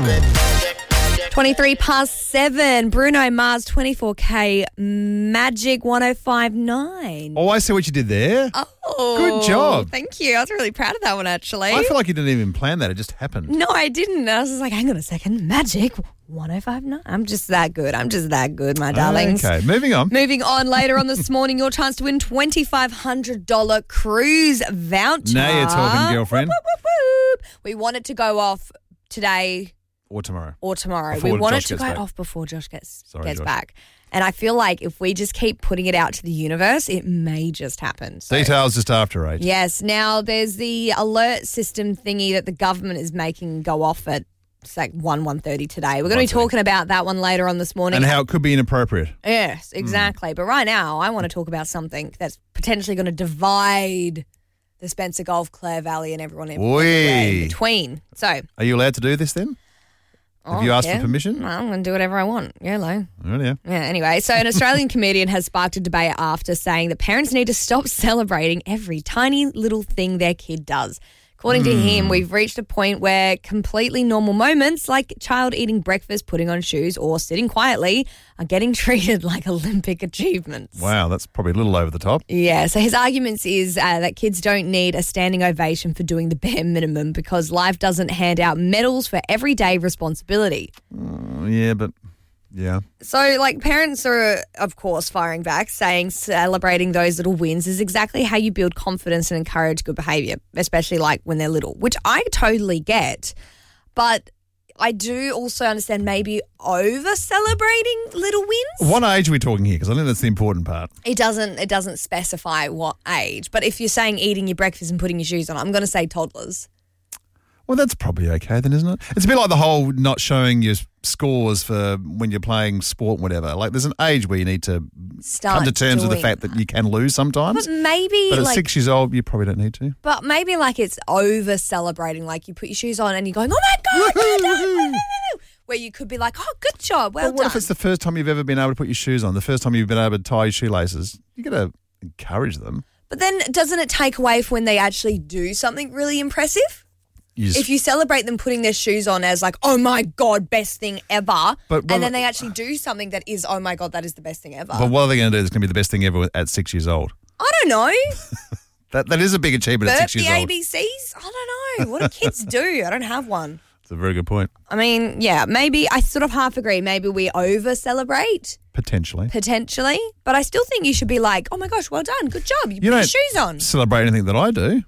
7:23. Bruno Mars, 24K, Magic 105.9. Oh, I see what you did there. Oh, good job. Thank you. I was really proud of that one, actually. I feel like you didn't even plan that. It just happened. No, I didn't. I was just like, hang on a second. Magic 105.9. I'm just that good, my darlings. Okay, moving on. Moving on, later on this morning, your chance to win $2,500 cruise voucher. Now you're talking, girlfriend. Whoop, whoop, whoop, whoop. We want it to go off today. Or tomorrow. We want it to go off before Josh gets back. And I feel like if we just keep putting it out to the universe, it may just happen. So, details just after 8. Yes. Now, there's the alert system thingy that the government is making go off at like 1:30 today. We're going to be talking about that one later on this morning. And how it could be inappropriate. Yes, exactly. But right now, I want to talk about something that's potentially going to divide the Spencer Gulf, Clare Valley and everyone everywhere in between. So, are you allowed to do this then? Have you asked for permission? Well, I'm going to do whatever I want. YOLO. Oh, yeah. Yeah, anyway. So an Australian comedian has sparked a debate after saying that parents need to stop celebrating every tiny little thing their kid does. According to him, we've reached a point where completely normal moments like a child eating breakfast, putting on shoes, or sitting quietly are getting treated like Olympic achievements. Wow, that's probably a little over the top. Yeah, so his argument is that kids don't need a standing ovation for doing the bare minimum because life doesn't hand out medals for everyday responsibility. Yeah, but... Yeah. So, like, parents are, of course, firing back, saying celebrating those little wins is exactly how you build confidence and encourage good behaviour, especially, like, when they're little, which I totally get. But I do also understand maybe over-celebrating little wins. What age are we talking here? Because I think that's the important part. It doesn't specify what age. But if you're saying eating your breakfast and putting your shoes on, I'm going to say toddlers. Well, that's probably okay then, isn't it? It's a bit like the whole not showing your scores for when you're playing sport, whatever. Like, there's an age where you need to come to terms with the fact that you can lose sometimes. But at 6 years old, you probably don't need to. But maybe like it's over celebrating. Like you put your shoes on and you're going, oh my God, well done. Where you could be like, oh, good job, well done. But what if it's the first time you've ever been able to put your shoes on, the first time you've been able to tie your shoelaces? You got to encourage them. But then doesn't it take away from when they actually do something really impressive? If you celebrate them putting their shoes on as like, oh my God, best thing ever, and then they actually do something that is, oh my God, that is the best thing ever. But what are they going to do that's going to be the best thing ever at 6 years old? I don't know. That is a big achievement at 6 years old. The ABCs? I don't know. What do kids do? I don't have one. That's a very good point. I mean, yeah, maybe I sort of half agree. Maybe we over-celebrate. Potentially. But I still think you should be like, oh my gosh, well done, good job. You put your shoes on. Celebrate anything that I do.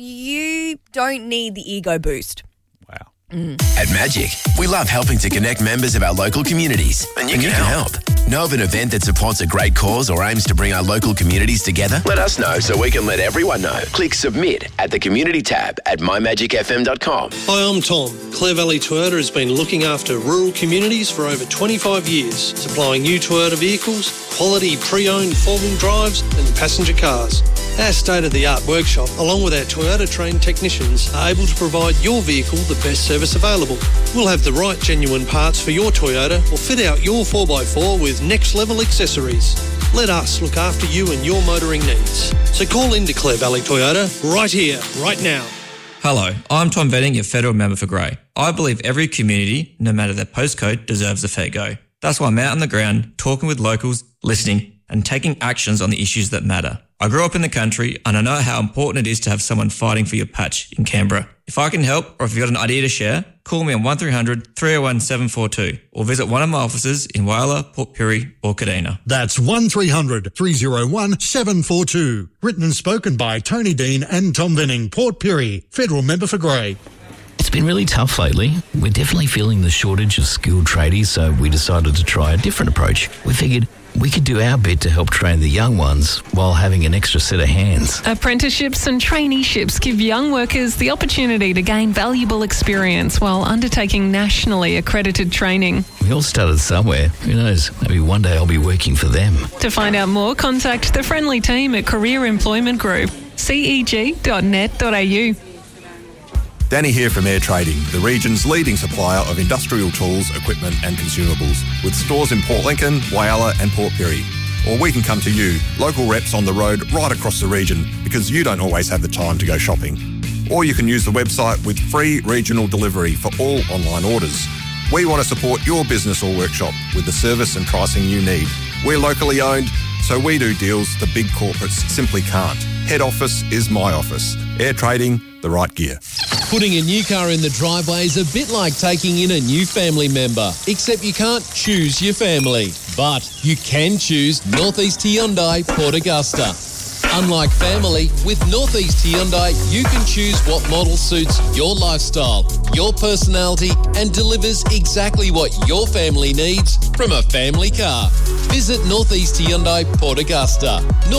You don't need the ego boost. Wow. At Magic, we love helping to connect members of our local communities. And you can help. Know of an event that supports a great cause or aims to bring our local communities together? Let us know so we can let everyone know. Click submit at the community tab at mymagicfm.com. Hi, I'm Tom. Clare Valley Toyota has been looking after rural communities for over 25 years, supplying new Toyota vehicles, quality pre-owned four-wheel drives and passenger cars. Our state-of-the-art workshop, along with our Toyota-trained technicians, are able to provide your vehicle the best service available. We'll have the right genuine parts for your Toyota or fit out your 4x4 with next-level accessories. Let us look after you and your motoring needs. So call into Clare Valley Toyota right here, right now. Hello, I'm Tom Benning, your federal member for Grey. I believe every community, no matter their postcode, deserves a fair go. That's why I'm out on the ground, talking with locals, listening, and taking actions on the issues that matter. I grew up in the country and I know how important it is to have someone fighting for your patch in Canberra. If I can help or if you've got an idea to share, call me on 1300 301 742 or visit one of my offices in Whyalla, Port Pirie or Kadina. That's 1300 301 742. Written and spoken by Tony Dean and Tom Benning, Port Pirie, federal member for Grey. It's been really tough lately. We're definitely feeling the shortage of skilled tradies, so we decided to try a different approach. We figured we could do our bit to help train the young ones while having an extra set of hands. Apprenticeships and traineeships give young workers the opportunity to gain valuable experience while undertaking nationally accredited training. We all started somewhere. Who knows? Maybe one day I'll be working for them. To find out more, contact the friendly team at Career Employment Group, ceg.net.au. Danny here from Air Trading, the region's leading supplier of industrial tools, equipment and consumables, with stores in Port Lincoln, Whyalla and Port Pirie. Or we can come to you, local reps on the road right across the region, because you don't always have the time to go shopping. Or you can use the website with free regional delivery for all online orders. We want to support your business or workshop with the service and pricing you need. We're locally owned, so we do deals the big corporates simply can't. Head office is my office. Air Trading, the right gear. Putting a new car in the driveway is a bit like taking in a new family member, except you can't choose your family. But you can choose North East Hyundai Port Augusta. Unlike family, with North East Hyundai, you can choose what model suits your lifestyle, your personality, and delivers exactly what your family needs from a family car. Visit North East Hyundai Port Augusta,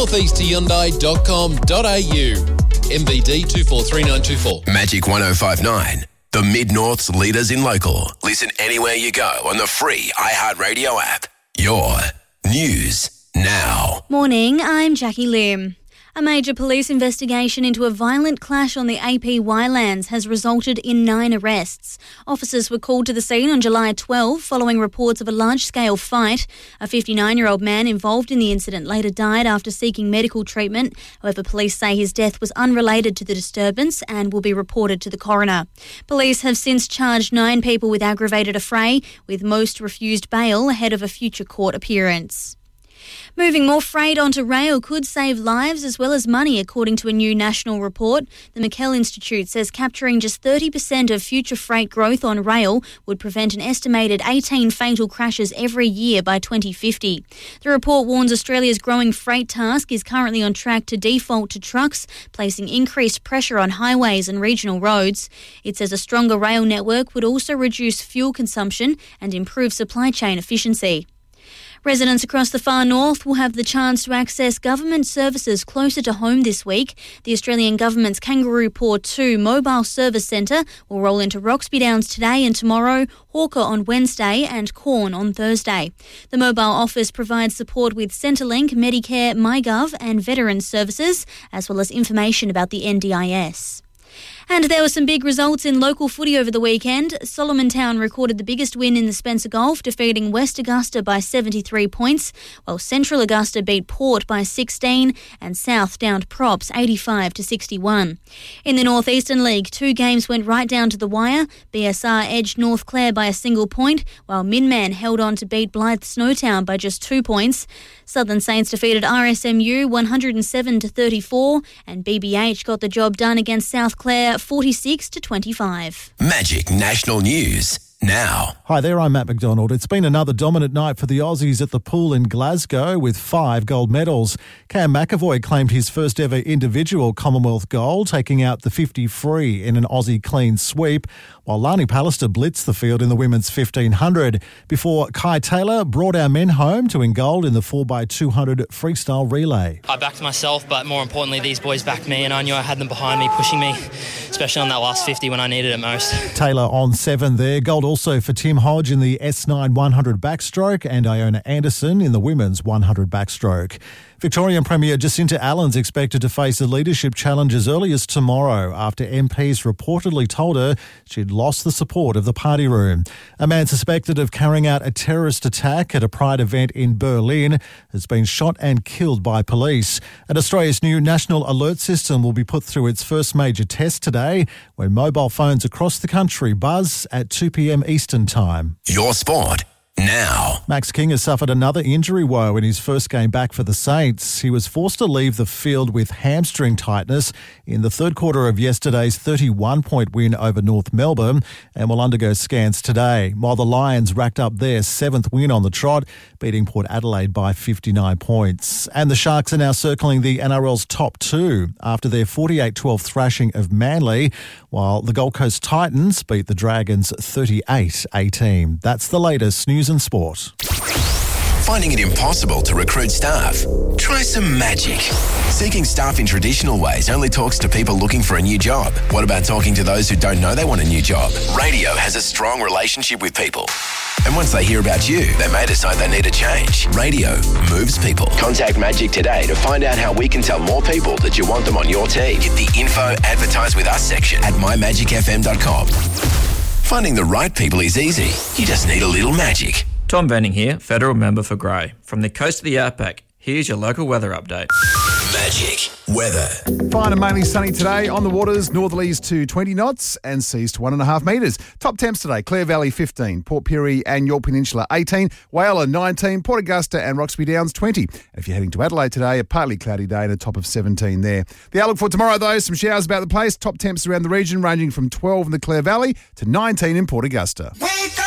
northeasthyundai.com.au. MBD 243924. Magic 105.9, the Mid-North's leaders in local. Listen anywhere you go on the free iHeartRadio app. Your news now. Morning, I'm Jackie Lim. A major police investigation into a violent clash on the AP Wylands has resulted in 9 arrests. Officers were called to the scene on July 12 following reports of a large-scale fight. A 59-year-old man involved in the incident later died after seeking medical treatment. However, police say his death was unrelated to the disturbance and will be reported to the coroner. Police have since charged 9 people with aggravated affray, with most refused bail ahead of a future court appearance. Moving more freight onto rail could save lives as well as money, according to a new national report. The McKell Institute says capturing just 30% of future freight growth on rail would prevent an estimated 18 fatal crashes every year by 2050. The report warns Australia's growing freight task is currently on track to default to trucks, placing increased pressure on highways and regional roads. It says a stronger rail network would also reduce fuel consumption and improve supply chain efficiency. Residents across the far north will have the chance to access government services closer to home this week. The Australian Government's Kangaroo Paw 2 Mobile Service Centre will roll into Roxby Downs today and tomorrow, Hawker on Wednesday and Corn on Thursday. The mobile office provides support with Centrelink, Medicare, MyGov and Veterans Services, as well as information about the NDIS. And there were some big results in local footy over the weekend. Solomon Town recorded the biggest win in the Spencer Gulf, defeating West Augusta by 73 points, while Central Augusta beat Port by 16 and South downed Props 85-61. In the North Eastern League, 2 games went right down to the wire. BSR edged North Clare by a single point, while Minman held on to beat Blythe Snowtown by just 2 points. Southern Saints defeated RSMU 107-34, and BBH got the job done against South Clare 46-25. Magic National News now. Hi there, I'm Matt McDonald. It's been another dominant night for the Aussies at the pool in Glasgow with 5 gold medals. Cam McAvoy claimed his first ever individual Commonwealth gold, taking out the 50 free in an Aussie clean sweep, while Lani Pallister blitzed the field in the women's 1500 before Kai Taylor brought our men home to win gold in the 4x200 freestyle relay. I backed myself, but more importantly, these boys backed me, and I knew I had them behind me, pushing me, especially on that last 50 when I needed it most. Taylor on 7 there. Gold also for Tim Hodge in the S9 100 backstroke and Iona Anderson in the women's 100 backstroke. Victorian Premier Jacinta Allen's expected to face a leadership challenge as early as tomorrow after MPs reportedly told her she'd lost the support of the party room. A man suspected of carrying out a terrorist attack at a Pride event in Berlin has been shot and killed by police. And Australia's new National Alert System will be put through its first major test today when mobile phones across the country buzz at 2 p.m. Eastern Time. Your sport now. Max King has suffered another injury woe in his first game back for the Saints. He was forced to leave the field with hamstring tightness in the third quarter of yesterday's 31-point win over North Melbourne and will undergo scans today, while the Lions racked up their 7th win on the trot, beating Port Adelaide by 59 points. And the Sharks are now circling the NRL's top 2 after their 48-12 thrashing of Manly, while the Gold Coast Titans beat the Dragons 38-18. That's the latest news and sport. Finding it impossible to recruit staff? Try some magic. Seeking staff in traditional ways only talks to people looking for a new job. What about talking to those who don't know they want a new job? Radio has a strong relationship with people. And once they hear about you, they may decide they need a change. Radio moves people. Contact Magic today to find out how we can tell more people that you want them on your team. Hit the info advertise with us section at mymagicfm.com. Finding the right people is easy. You just need a little magic. Tom Venning here, federal member for Grey. From the coast of the outback, here's your local weather update. Magic Magic weather. Fine and mainly sunny today. On the waters, northerlies to 20 knots and seas to 1.5 metres. Top temps today, Clare Valley 15, Port Pirie and York Peninsula 18, Whyalla 19, Port Augusta and Roxby Downs 20. If you're heading to Adelaide today, a partly cloudy day and a top of 17 there. The outlook for tomorrow, though, some showers about the place. Top temps around the region ranging from 12 in the Clare Valley to 19 in Port Augusta. Wake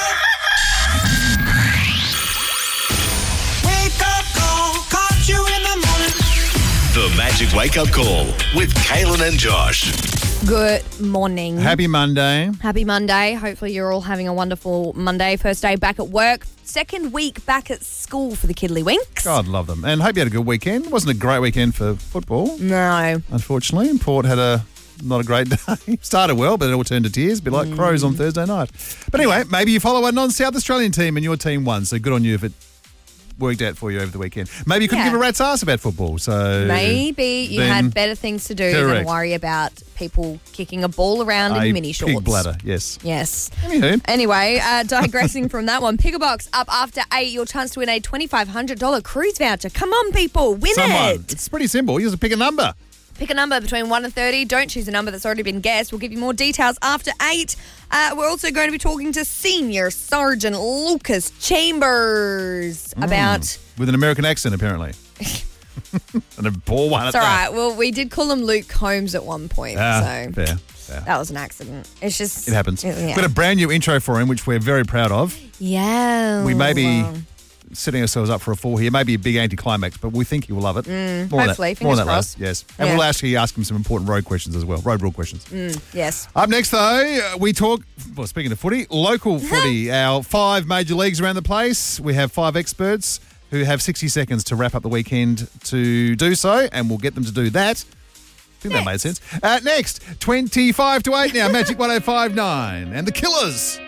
up call, caught you in the morning. The Magic Wake Up Call with Kaylin and Josh. Good morning. Happy Monday. Happy Monday. Hopefully you're all having a wonderful Monday. First day back at work. Second week back at school for the Kiddlywinks. God, love them. And hope you had a good weekend. It wasn't a great weekend for football. No. Unfortunately. Port had not a great day. Started well, but it all turned to tears, a bit like Crows on Thursday night. But anyway, maybe you follow a non-South Australian team and your team won, so good on you if it worked out for you over the weekend. Maybe you couldn't give a rat's ass about football, so maybe you had better things to do than worry about people kicking a ball around in mini shorts. Pig bladder, yes. Yes. Anyway, digressing from that one, Pick-a-Box up after 8, your chance to win a $2,500 cruise voucher. Come on, people, win it. It's pretty simple. You just pick a number. Pick a number between 1 and 30. Don't choose a number that's already been guessed. We'll give you more details after 8. We're also going to be talking to Senior Sergeant Lucas Chambers about... With an American accent, apparently. And a poor one. It's all right. Well, we did call him Luke Combs at one point. Fair. That was an accident. It's just... It happens. We've got a brand new intro for him, which we're very proud of. Yeah. We may be... setting ourselves up for a fall here. Maybe a big anticlimax, but we think he will love it. Hopefully, fingers crossed. Yes. And we'll actually ask him some important road questions as well. Road rule questions. Yes. Up next, though, we talk, well, speaking of footy, local footy. Our 5 major leagues around the place. We have 5 experts who have 60 seconds to wrap up the weekend to do so, and we'll get them to do that. I think that made sense. Next, 25 to 8 now, Magic 105.9. And the Killers.